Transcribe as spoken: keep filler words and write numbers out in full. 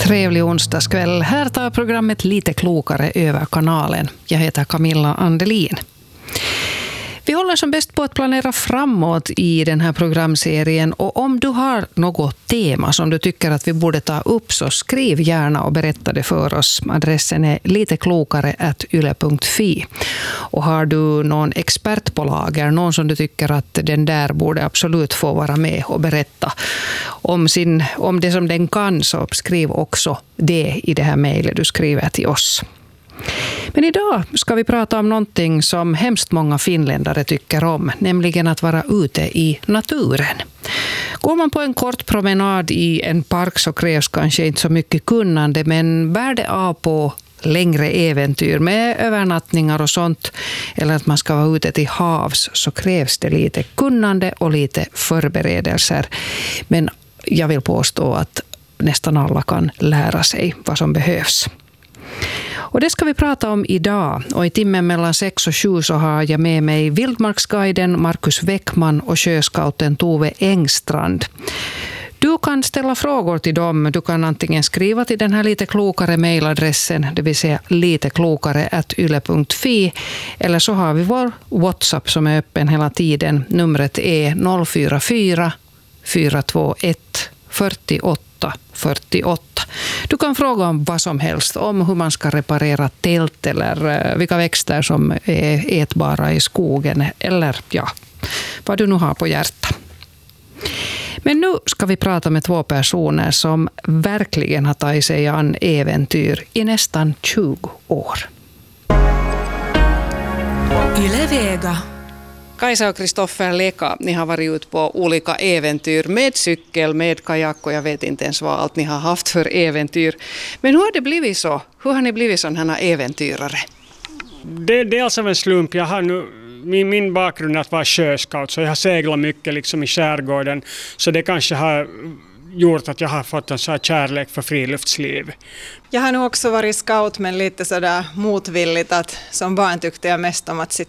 Trevlig onsdagskväll. Här tar programmet Lite klokare över kanalen. Jag heter Camilla Andelin. Vi håller som bäst på att planera framåt i den här programserien, och om du har något tema som du tycker att vi borde ta upp, så skriv gärna och berätta det för oss. Adressen är liteklokare at yle punkt fi. Och har du någon expert på lager, någon som du tycker att den där borde absolut få vara med och berätta om, sin, om det som den kan, så skriv också det i det här mejlet du skriver till oss. Men idag ska vi prata om någonting som hemskt många finländare tycker om, nämligen att vara ute i naturen. Går man på en kort promenad i en park så krävs kanske inte så mycket kunnande, men bär det av på längre äventyr med övernattningar och sånt, eller att man ska vara ute till havs, så krävs det lite kunnande och lite förberedelser. Men jag vill påstå att nästan alla kan lära sig vad som behövs. Och det ska vi prata om idag, och i timmen mellan sex och sju så har jag med mig vildmarksguiden Markus Weckman och sjöscouten Tove Engstrand. Du kan ställa frågor till dem. Du kan antingen skriva till den här lite klokare mejladressen, det vill säga liteklokare at yle punkt fi, eller så har vi vår WhatsApp som är öppen hela tiden. Numret är noll fyra fyra fyra två ett fyrtioåtta fyrtioåtta. Du kan fråga om vad som helst, om hur man ska reparera tält eller vilka växter som är ätbara i skogen, eller ja, vad du nu har på hjärtat. Men nu ska vi prata med två personer som verkligen har tagit sig an äventyr i nästan tjugo år. Yle Vega. Kajsa och Kristoffer Leka, ni har varit ut på olika äventyr med cykel, med kajak, och jag vet inte ens vad allt ni har haft för äventyr. Men hur har det blivit så? Hur har ni blivit sådana här äventyrare? Det är dels av en slump. Jag har nu, min, min bakgrund är att vara sjöscout, så jag har seglat mycket liksom i skärgården. Så det kanske har gjort att jag har fått en så här kärlek för friluftsliv. Jag har nog också varit scout, men lite sådär motvilligt, att som barn tyckte jag mest om att sitta